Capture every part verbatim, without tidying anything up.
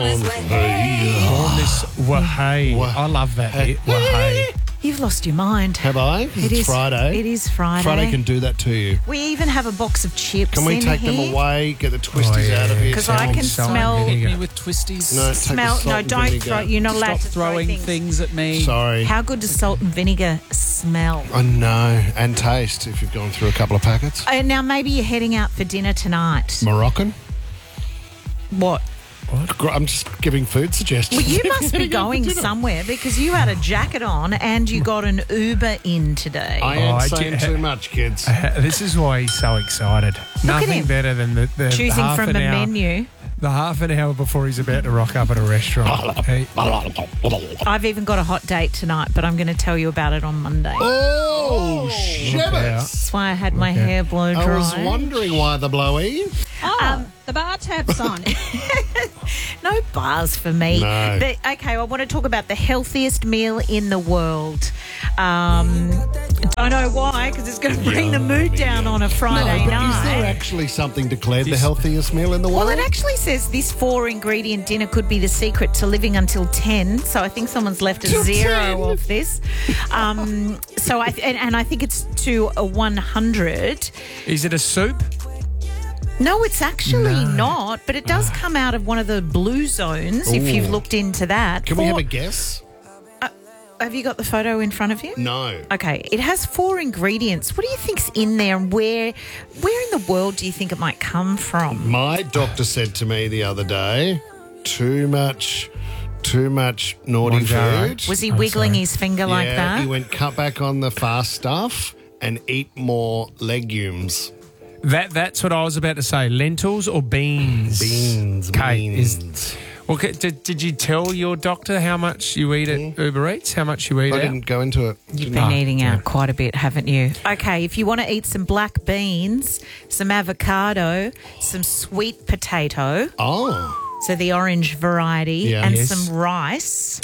Born this Wahey. I love that bit. Wahey. You've lost your mind. Have I? It it's is Friday. It is Friday. Friday can do that to you. We even have a box of chips. Can we in take here? them away? Get the twisties Oh, yeah. out of here. Because I can Salt and smell. vinegar. Me with twisties. No, take Smell. the salt No, and don't vinegar. throw. You're not allowed Stop to throw throwing things. things at me. Sorry. How good does salt and vinegar smell? I know. And taste if you've gone through a couple of packets. Uh, now maybe you're heading out for dinner tonight. Moroccan? What? Gr- I'm just giving food suggestions. Well, you must be Heading out for going dinner. somewhere because you had a jacket on and you got an Uber in today. I Oh, ain't I saying did- too much, kids. This is why he's so excited. at Nothing him. better than the, the Choosing half from an the hour, menu. The half an hour before he's about to rock up at a restaurant. He- I've even got a hot date tonight, but I'm going to tell you about it on Monday. Oh, out. shibbers. That's why I had my Okay. hair blow dry. I was wondering why the blowy. Oh, the bar tab's on. No bars for me. No. The- okay, I want to talk about the healthiest meal in the world. Um, don't know why, because it's going to bring the mood down on a Friday no, but night. is there actually something declared the healthiest meal in the world? Well, it actually says this four-ingredient dinner could be the secret to living until ten. So I think someone's left a Till zero ten? of this. Um, so I and, and I think it's to a one hundred. Is it a soup? No, it's actually No. not, but it does come out of one of the blue zones. If you've Ooh. looked into that, Can we have Four- a guess? Have you got the photo in front of you? No. Okay, it has four ingredients. What do you think's in there, and where, where in the world do you think it might come from? My doctor said to me the other day, too much, too much naughty Monjaro. food. Was he I'm wiggling sorry. his finger yeah, like that? he went cut back on the fast stuff and eat more legumes. That That's what I was about to say. Lentils or beans? Beans, Kate, beans. is- well, ca- did, did you tell your doctor how much you eat at Uber Eats? How much you eat I out? didn't go into it. You've Didn't been I? eating yeah. out quite a bit, haven't you? Okay, if you want to eat some black beans, some avocado, some sweet potato, Oh, so the orange variety, Yeah. and Yes. some rice.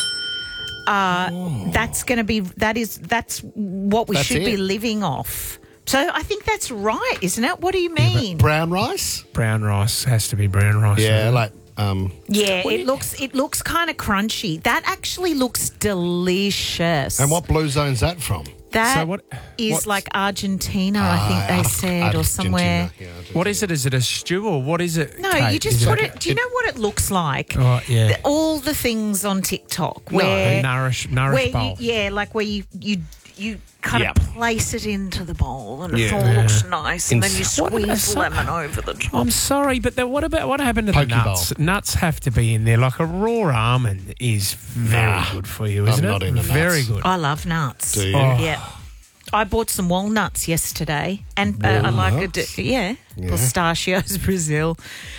Uh, That's going to be that is that's what we That's should be it. living off. So I think that's right, isn't it? What do you mean? brown rice? Brown rice has to be brown rice. Yeah, doesn't it? like um, Yeah, it looks it looks kind of crunchy. That actually looks delicious. and what blue zone's that from? That So what- is what's- like Argentina, I think Ah, they Ar- said, or Argentina. somewhere. Yeah, Argentina. What is it? Is it a stew or what is it? No, Kate? you just Is put it, it. Do you know what it looks like? Oh, yeah. The- all the things on TikTok a where nourish, nourish where you, bowl? yeah, like where you you you kind Yep. of place it into the bowl and it Yeah. all looks nice, and then you Ins- What about squeeze some- lemon over the top. I'm sorry, but then what about what happened to Poke the nuts? bowl. Nuts have to be in there. Like a raw almond is very Nah, good for you, I'm isn't not it? into Very nuts. good. I love nuts. Do you? Oh. Yeah. I bought some walnuts yesterday, and uh, I like it. Walnuts? Yeah, Yeah. pistachios, Brazil.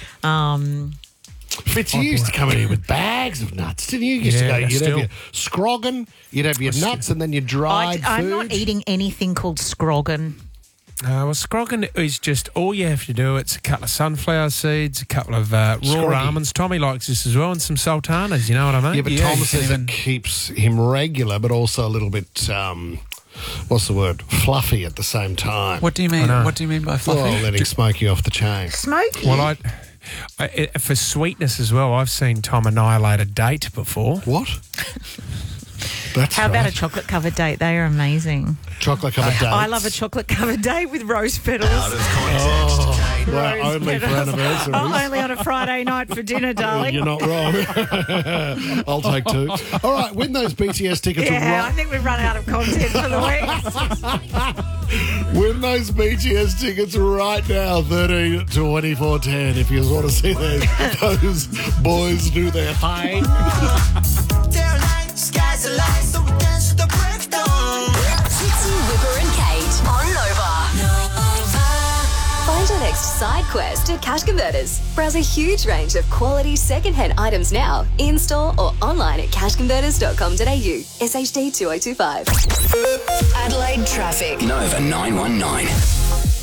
Um, Fitz, you used to come in here with bags of nuts, didn't you? You used Yeah, to go, you'd still. have your scroggin, you'd have your nuts, and then your I, dried I'm food. not eating anything called scroggin. Uh, well, scroggin is just all you have to do. It's a couple of sunflower seeds, a couple of uh, raw Scroggy. almonds. Tommy likes this as well, and some sultanas. You know what I mean? Yeah, but Yeah, Tom you says can even- it keeps him regular, but also a little bit, um, what's the word, fluffy at the same time. What do you mean? know. What do you mean by fluffy? Well, letting smoky off the chain. Smoky. Well, I, I, it- for sweetness as well, I've seen Tom annihilate a date before. What? That's How right. about a chocolate covered date? They are amazing. chocolate covered dates? I love a chocolate covered date with rose petals. Oh, well, Rose only for petals. anniversaries. Oh, only on a Friday night for dinner, darling. You're not wrong. I'll take two. All right, win those B T S tickets Yeah, I right. think we've run out of content for the week. Win those B T S tickets right now, thirteen twenty-four ten. If you want to see those, those boys do their thing. Trixie, Whipper and Kate on Nova. Find your next side quest at Cash Converters. Browse a huge range of quality second-hand items now, in-store or online at cash converters dot com dot a u. S H D two oh two five. Adelaide traffic. Nova nine one nine.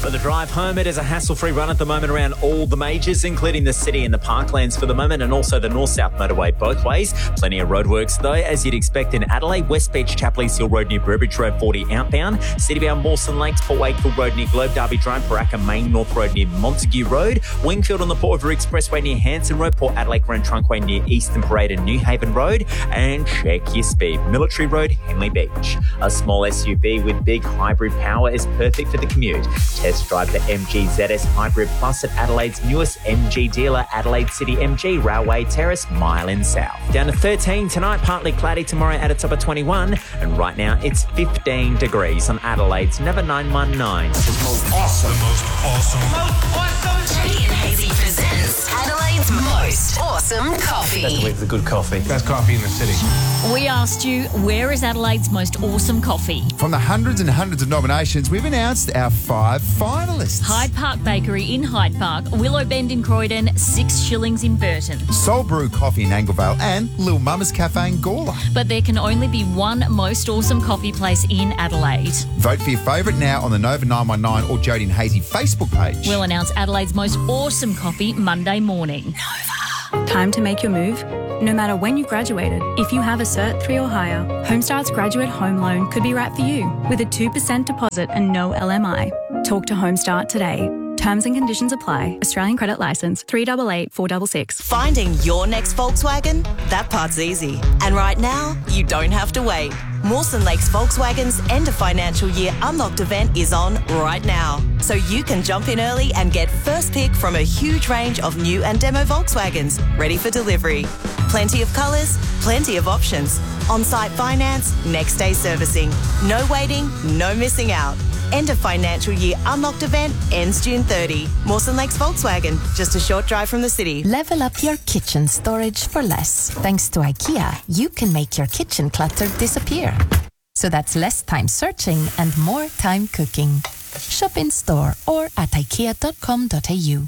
For the drive home, it is a hassle-free run at the moment around all the majors, including the city and the parklands for the moment, and also the north-south motorway both ways. Plenty of roadworks, though, as you'd expect in Adelaide. West Beach, Chapleys Hill Road near Burbridge Road forty outbound. Citybound Mawson Lakes, Port Wakefield Road near Globe Derby Drive, Paraka Main North Road near Montague Road. Wingfield on the Port River Expressway near Hanson Road. Port Adelaide Grand Trunkway near Eastern Parade and New Haven Road. And check your speed. Military Road, Henley Beach. A small S U V with big hybrid power is perfect for the commute. Test drive the M G Z S Hybrid Plus at Adelaide's newest M G dealer, Adelaide City M G, Railway Terrace, mile in south. Down to thirteen tonight, partly cloudy tomorrow at a top of twenty-one, and right now it's fifteen degrees on Adelaide's Never nine one nine. The most awesome. The most awesome. Most awesome. Jody and Hazy presents Adelaide's most awesome coffee. That's the way for the good coffee. Best coffee in the city. We asked you, where is Adelaide's most awesome coffee? From the hundreds and hundreds of nominations, we've announced our five finalists. Hyde Park Bakery in Hyde Park, Willow Bend in Croydon, Six Shillings in Burton. Soul Brew Coffee in Anglevale and Lil Mama's Cafe in Gawler. But there can only be one most awesome coffee place in Adelaide. Vote for your favourite now on the Nova nine one nine or Jody and Hazy Facebook page. We'll announce Adelaide's most awesome coffee Monday morning. Nova. Time to make your move? No matter when you graduated, if you have a Cert three or higher, Homestar's Graduate Home Loan could be right for you with a two percent deposit and no L M I. Talk to Homestart today. Terms and conditions apply. Australian Credit Licence three eight eight four six six. Finding your next Volkswagen? That part's easy. And right now, you don't have to wait. Mawson Lakes Volkswagen's end of financial year unlocked event is on right now. So you can jump in early and get first pick from a huge range of new and demo Volkswagens ready for delivery. Plenty of colours, plenty of options. On-site finance, next day servicing. No waiting, no missing out. End of financial year unlocked event ends June thirtieth. Mawson Lakes Volkswagen, just a short drive from the city. Level up your kitchen storage for less. Thanks to IKEA, you can make your kitchen clutter disappear. So that's less time searching and more time cooking. Shop in store or at ikea dot com dot a u.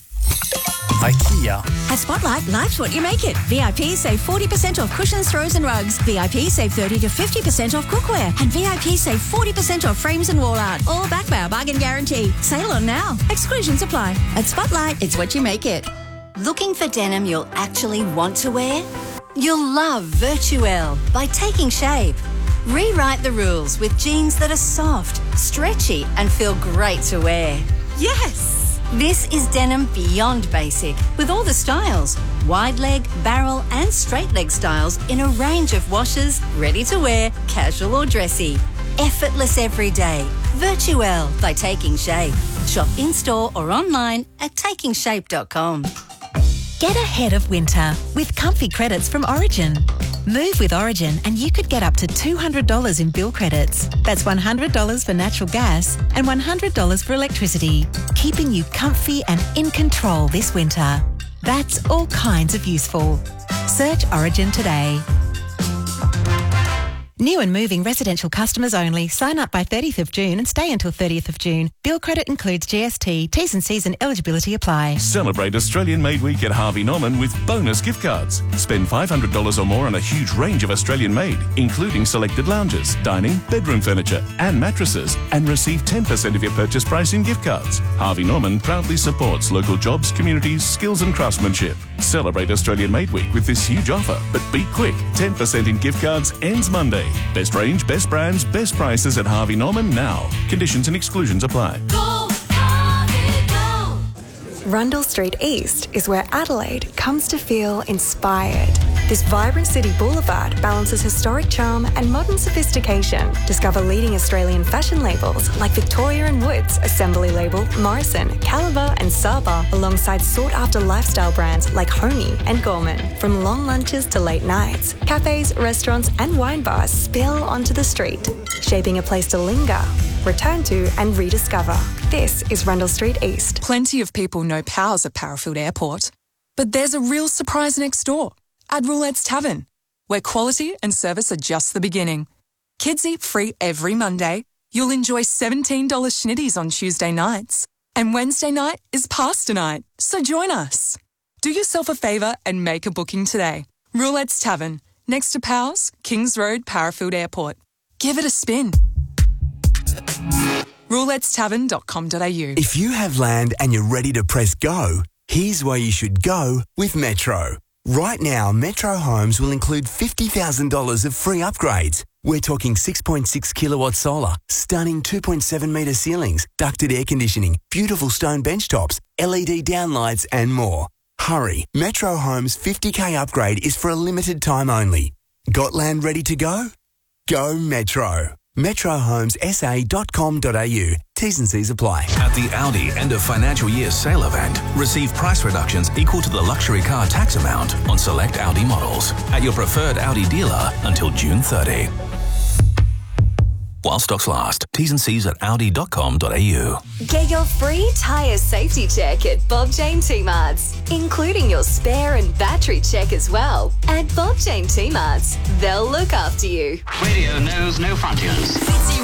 IKEA. At Spotlight, life's what you make it. V I P save forty percent off cushions, throws and rugs. V I P save thirty to fifty percent off cookware. And V I P save forty percent off frames and wall art. All backed by our bargain guarantee. Sale on now. Exclusions apply. At Spotlight, it's what you make it. Looking for denim you'll actually want to wear? You'll love Virtuelle by Taking Shape. Rewrite the rules with jeans that are soft, stretchy and feel great to wear. Yes! This is denim beyond basic, with all the styles. Wide leg, barrel and straight leg styles in a range of washes, ready to wear, casual or dressy. Effortless every day. Virtuelle by Taking Shape. Shop in-store or online at taking shape dot com. Get ahead of winter with comfy credits from Origin. Move with Origin and you could get up to two hundred dollars in bill credits. That's one hundred dollars for natural gas and one hundred dollars for electricity, keeping you comfy and in control this winter. That's all kinds of useful. Search Origin today. New and moving residential customers only. Sign up by thirtieth of June and stay until thirtieth of June. Bill credit includes G S T. T's and C's and eligibility apply. Celebrate Australian Made Week at Harvey Norman with bonus gift cards. Spend five hundred dollars or more on a huge range of Australian made, including selected lounges, dining, bedroom furniture and mattresses, and receive ten percent of your purchase price in gift cards. Harvey Norman proudly supports local jobs, communities, skills and craftsmanship. Celebrate Australian Made Week with this huge offer, but be quick. ten percent in gift cards ends Monday. Best range, best brands, best prices at Harvey Norman now. Conditions and exclusions apply. Go, Harvey, go. Rundle Street East is where Adelaide comes to feel inspired. This vibrant city boulevard balances historic charm and modern sophistication. Discover leading Australian fashion labels like Victoria and Woods, Assembly Label, Morrison, Caliber and Saba, alongside sought-after lifestyle brands like Homey and Gorman. From long lunches to late nights, cafes, restaurants and wine bars spill onto the street, shaping a place to linger, return to and rediscover. This is Rundle Street East. Plenty of people know Powers at Parafield Airport, but there's a real surprise next door. At Roulette's Tavern, where quality and service are just the beginning. Kids eat free every Monday. You'll enjoy seventeen dollars schnitties on Tuesday nights. And Wednesday night is pasta night, so join us. Do yourself a favour and make a booking today. Roulette's Tavern, next to Powers, Kings Road, Parafield Airport. Give it a spin. roulettes tavern dot com dot a u. If you have land and you're ready to press go, here's where you should go with Metro. Right now, Metro Homes will include fifty thousand dollars of free upgrades. We're talking six point six kilowatt solar, stunning two point seven metre ceilings, ducted air conditioning, beautiful stone benchtops, L E D downlights and more. Hurry, Metro Homes fifty K upgrade is for a limited time only. Got land ready to go? Go Metro. metro homes s a dot com dot a u. T's and C's apply. At the Audi end of financial year sale event, receive price reductions equal to the luxury car tax amount on select Audi models at your preferred Audi dealer until June thirtieth. While stocks last. T's and C's at audi dot com dot a u. Get your free tyre safety check at Bob Jane T-Marts, including your spare and battery check as well. At Bob Jane T-Marts, they'll look after you. Radio knows no frontiers.